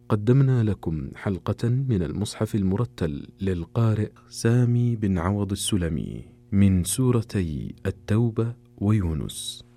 قدمنا لكم حلقة من المصحف المرتل للقارئ سامي بن عوض السلمي من سورتي التوبة ويونس.